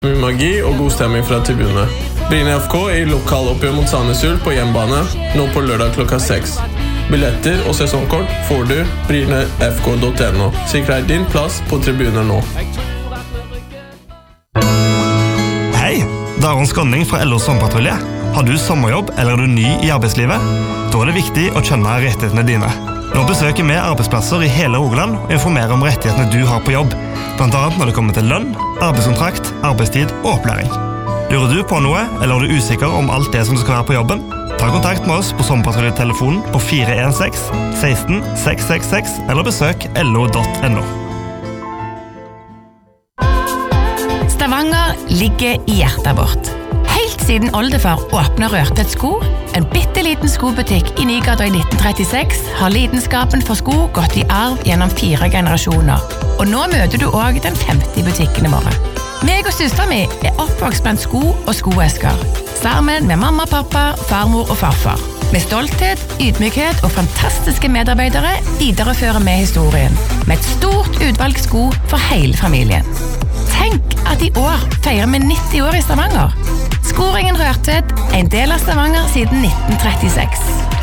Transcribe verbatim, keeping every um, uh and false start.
Mye magi og god stemning fra tribunene. Bryne F K i lokaloppgjør mot Sandnes Ulf på hjemmebane, nå på lørdag klokka seks. Billetter og sesongkort får du bryne f k punktum n o. Sikre deg din plass på tribuner nå. Hei, det er Aron Skånning fra L O Sommerpatrulje. Har du sommerjobb eller er du ny i arbeidslivet? Da er det viktig å kjenne rettighetene dine. Nå besøker vi arbeidsplasser i hele Rogaland og informerer om rettighetene du har på jobb, blant annet når det kommer til lønn, arbeidskontrakt, arbeidstid og opplæring. Lurer du på noe, eller er du usikker om alt det som skal være på jobben? Ta kontakt med oss på Sommerpatruljetelefonen på fire en seks, seksten, seks seks seks eller besøk l o punktum n o. Stavanger ligger i hjertet vårt. Helt siden oldefar åpnet Rørtvedt sko, en bitteliten skobutikk i Nygata i nitten trettiseks, har lidenskapen for sko gått i arv gjennom fire generasjoner. Og nå møter du også den femte butikkene våre. Meg og søsteren min er oppvokst blant sko og skoesker, sammen med mamma, pappa, farmor og farfar. Med stolthet, ydmykhet og fantastiske medarbeidere viderefører vi historien, med et stort utvalg sko for hele familien. Tenk at i år feirer vi nitti år i Stavanger. Skoringen Rørtvedt, en del av Stavanger siden nitten trettiseks.